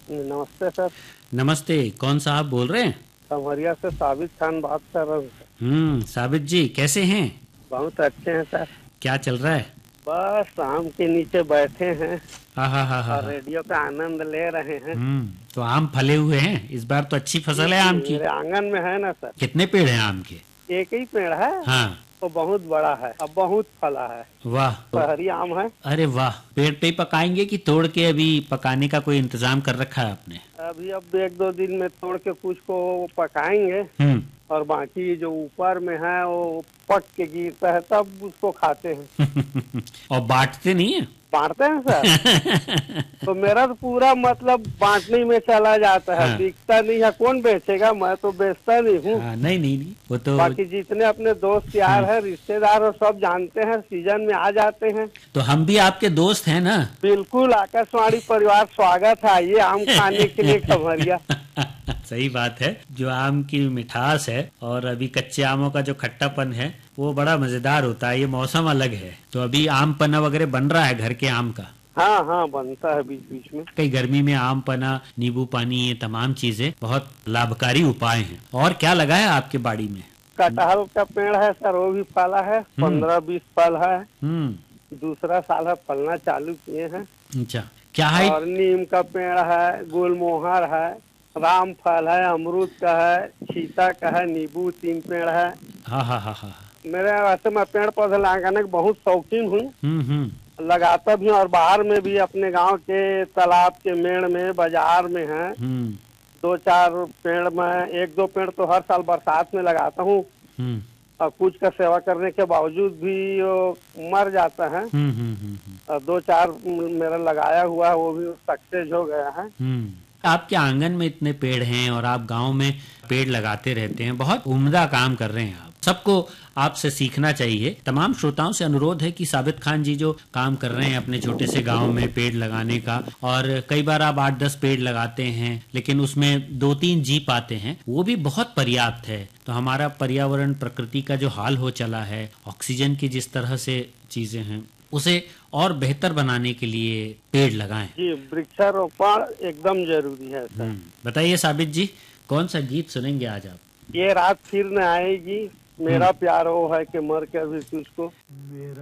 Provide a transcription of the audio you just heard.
नमस्ते सर। नमस्ते, कौन साहब बोल रहे हैं? खमरिया से साबित खान बात कर रहा हूँ। साबित जी कैसे हैं? बहुत अच्छे हैं सर। क्या चल रहा है? बस आम के नीचे बैठे हैं और हा। रेडियो का आनंद ले रहे हैं। तो आम फले हुए हैं, इस बार तो अच्छी फसल है आम की। मेरे आंगन में है ना सर। कितने पेड़ हैं आम के? एक ही पेड़ है। हाँ। वो बहुत बड़ा है, अब बहुत फला है। वाह। शहरी आम है। अरे वाह, पेड़ पे ही पकाएंगे कि तोड़ के अभी पकाने का कोई इंतजाम कर रखा है आपने? अभी अब 1-2 दिन में तोड़ के कुछ को पकाएंगे हम्म। और बाकी जो ऊपर में है वो पक के गिरता है तब उसको खाते हैं। और बांटते नहीं है? बांटते हैं सर। तो मेरा तो पूरा मतलब बांटने में चला जाता है। हाँ। बिकता नहीं है, कौन बेचेगा? मैं तो बेचता नहीं हूँ। हाँ, नहीं, वो तो। बाकी जितने अपने दोस्त यार है, रिश्तेदार और सब जानते हैं, सीजन में आ जाते हैं। तो हम भी आपके दोस्त हैं ना? बिल्कुल, आकाशवाणी परिवार स्वागत है, आइए आम खाने के लिए खमरिया। सही बात है। जो आम की मिठास है और अभी कच्चे आमों का जो खट्टापन है वो बड़ा मजेदार होता है। ये मौसम अलग है। तो अभी आम पन्ना वगैरह बन रहा है घर के आम का? हाँ हाँ, बनता है बीच बीच में। कई गर्मी में आम पन्ना, नींबू पानी, ये तमाम चीजें बहुत लाभकारी उपाय हैं। और क्या लगा है आपके बाड़ी में? कटहल का पेड़ है सर, वो भी फला है, 15-20 फल है। दूसरा साल है, फलना चालू किए हैं। अच्छा, क्या है? और नीम का पेड़ है, गुलमोहर है, राम फल है, अमरूद का है, सीता का है, नींबू 3 पेड़ है। हाँ। मेरे वैसे मैं पेड़ पौधे लगाने का बहुत शौकीन हूँ। लगाता भी हूँ और बाहर में भी, अपने गांव के तालाब के मेड़ में, बाजार में है। 2-4 पेड़ में, 1-2 पेड़ तो हर साल बरसात में लगाता हूँ। और कुछ का सेवा करने के बावजूद भी वो मर जाता है। और 2-4 मेरा लगाया हुआ है, वो भी सक्सेस हो गया है। आपके आंगन में इतने पेड़ हैं और आप गांव में पेड़ लगाते रहते हैं, बहुत उम्दा काम कर रहे हैं आप। सबको आपसे सीखना चाहिए। तमाम श्रोताओं से अनुरोध है कि साबित खान जी जो काम कर रहे हैं अपने छोटे से गांव में पेड़ लगाने का, और कई बार आप 8-10 पेड़ लगाते हैं लेकिन उसमें 2-3 जी पाते हैं, वो भी बहुत पर्याप्त है। तो हमारा पर्यावरण, प्रकृति का जो हाल हो चला है, ऑक्सीजन की जिस तरह से चीजें हैं, उसे और बेहतर बनाने के लिए पेड़ लगाएं। जी, वृक्षारोपण एकदम जरूरी है सर। बताइए साबित जी, कौन सा गीत सुनेंगे आज आप? ये रात फिर न आएगी, मेरा प्यार वो है कि मर के भी तुझको।